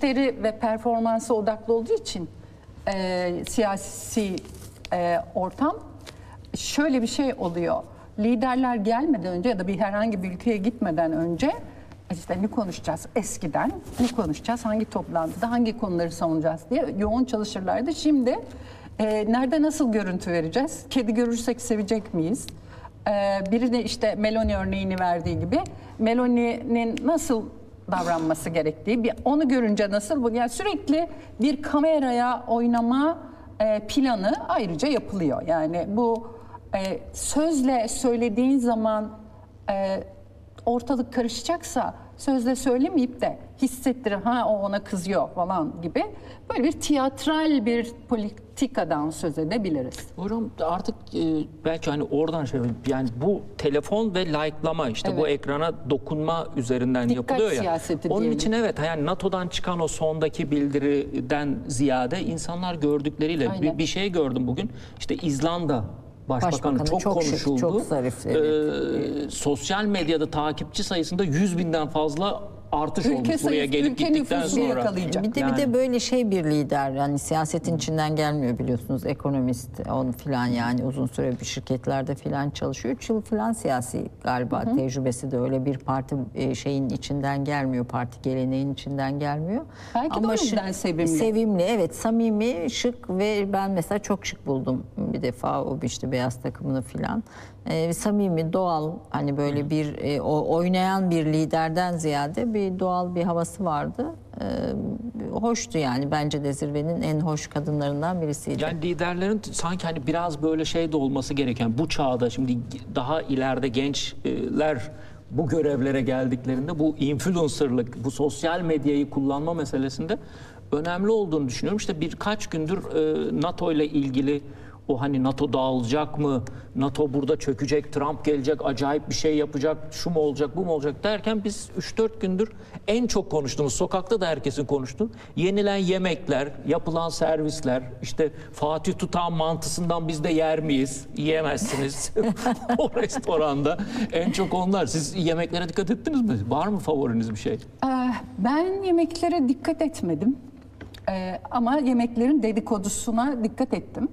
gösteri ve performansa odaklı olduğu için siyasi ortam, şöyle bir şey oluyor. Liderler gelmeden önce ya da herhangi bir ülkeye gitmeden önce işte ne konuşacağız eskiden, ne konuşacağız, hangi toplantıda hangi konuları savunacağız diye yoğun çalışırlardı. Şimdi nerede nasıl görüntü vereceğiz? Kedi görürsek sevecek miyiz? Birine işte Meloni örneğini verdiği gibi Meloni'nin nasıl davranması gerektiği, onu görünce nasıl, yani sürekli bir kameraya oynama planı ayrıca yapılıyor. Yani bu sözle söylediğin zaman ortalık karışacaksa sözle söylemeyip de hissettirir, ha o ona kızıyor falan gibi böyle bir tiyatral bir politikadan söz edebiliriz. Hocam artık belki hani oradan yani bu telefon ve like'lama işte evet. Bu ekrana dokunma üzerinden dikkat yapılıyor ya. Siyaseti onun diyelim. için evet yani NATO'dan çıkan o sondaki bildiriden ziyade insanlar gördükleriyle bir şey gördüm bugün. İşte İzlanda Başbakanı çok konuşuldu. Şık, çok zarif. Evet. Sosyal medyada takipçi sayısında 100.000'den fazla artış olmuş buraya gelip gittikten sonra. Bir de böyle bir lider, yani siyasetin içinden gelmiyor biliyorsunuz, ekonomist on filan, yani uzun süre bir şirketlerde filan çalışıyor. 3 yıl filan siyasi galiba tecrübesi de, öyle bir parti şeyin içinden gelmiyor, parti geleneğin içinden gelmiyor. Belki de o yüzden sevimli. Sevimli, evet, samimi, şık ve ben mesela çok şık buldum bir defa o işte beyaz takımını filan. Samimi, doğal, hani böyle bir oynayan bir liderden ziyade bir doğal bir havası vardı. Hoştu yani, bence de zirvenin en hoş kadınlarından birisiydi. Yani liderlerin sanki hani biraz böyle de olması gereken bu çağda, şimdi daha ileride gençler bu görevlere geldiklerinde bu influencerlık, bu sosyal medyayı kullanma meselesinde önemli olduğunu düşünüyorum. İşte birkaç gündür NATO ile ilgili o hani NATO dağılacak mı, NATO burada çökecek, Trump gelecek, acayip bir şey yapacak, şu mu olacak, bu mu olacak derken biz 3-4 gündür en çok konuştuğumuz, sokakta da herkesin konuştuğu, yenilen yemekler, yapılan servisler, işte Fatih Tutan mantısından biz de yer miyiz? Yiyemezsiniz. O restoranda en çok onlar. Siz yemeklere dikkat ettiniz mi? Var mı favoriniz bir şey? Ben yemeklere dikkat etmedim. Ama yemeklerin dedikodusuna dikkat ettim.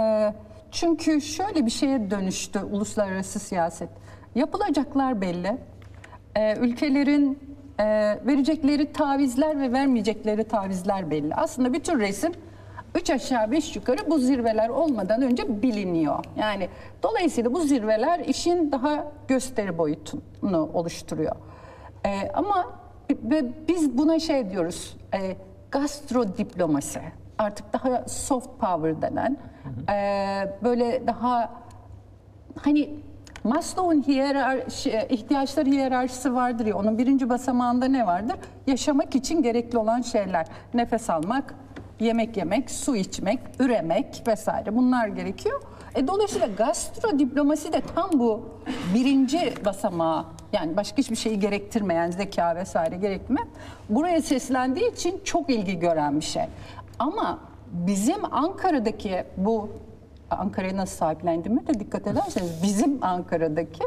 Çünkü şöyle bir şeye dönüştü uluslararası siyaset. Yapılacaklar belli. Ülkelerin verecekleri tavizler ve vermeyecekleri tavizler belli. Aslında bütün resim 3 aşağı 5 yukarı bu zirveler olmadan önce biliniyor. Yani dolayısıyla bu zirveler işin daha gösteri boyutunu oluşturuyor. Biz buna diyoruz. Gastrodiplomasi, artık daha soft power denen, böyle daha hani Maslow'un ihtiyaçlar hiyerarşisi vardır ya, onun birinci basamağında ne vardır? Yaşamak için gerekli olan şeyler. Nefes almak, yemek yemek, su içmek, üremek vesaire, bunlar gerekiyor. Dolayısıyla gastrodiplomasi de tam bu birinci basamağı, yani başka hiçbir şeyi gerektirmeyen, zeka vesaire gerektirmeyen, buraya seslendiği için çok ilgi gören bir şey. Ama bizim Ankara'daki bu, Ankara'yı nasıl sahiplendiğime de dikkat ederseniz, bizim Ankara'daki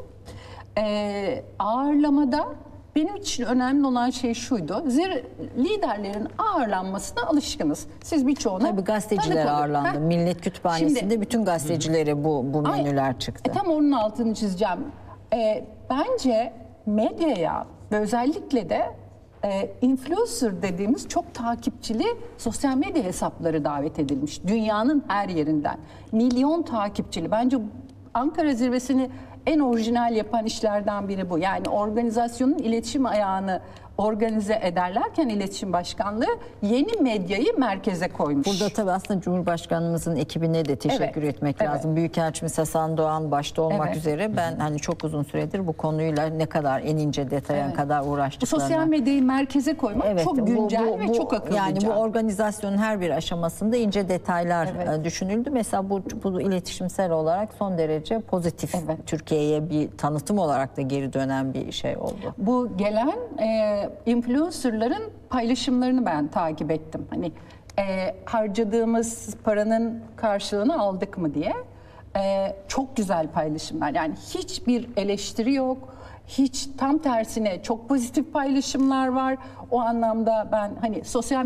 ağırlamada benim için önemli olan şey şuydu. Liderlerin ağırlanmasına alışkınız. Siz birçoğuna tabii gazeteciler ağırlandı. Millet Kütüphanesi'nde bütün gazetecilere bu menüler çıktı. Tam onun altını çizeceğim. Bence medyaya ve özellikle de influencer dediğimiz çok takipçili sosyal medya hesapları davet edilmiş. Dünyanın her yerinden. Milyon takipçili. Bence Ankara zirvesini en orijinal yapan işlerden biri bu. Yani organizasyonun iletişim ayağını organize ederlerken iletişim başkanlığı yeni medyayı merkeze koymuş. Burada tabii aslında Cumhurbaşkanımızın ekibine de teşekkür etmek lazım. Büyükelçimiz Hasan Doğan başta olmak üzere, ben hani çok uzun süredir bu konuyla ne kadar en ince detaya kadar uğraştıklarını. Bu sosyal medyayı merkeze koymak çok güncel ve çok akıllıca. Yani bu organizasyonun her bir aşamasında ince detaylar düşünüldü. Mesela bu iletişimsel olarak son derece pozitif, Türkiye'ye bir tanıtım olarak da geri dönen bir şey oldu. Bu gelen influencerların paylaşımlarını ben takip ettim. Hani harcadığımız paranın karşılığını aldık mı diye. Çok güzel paylaşımlar. Yani hiçbir eleştiri yok. Hiç, tam tersine çok pozitif paylaşımlar var. O anlamda ben hani sosyal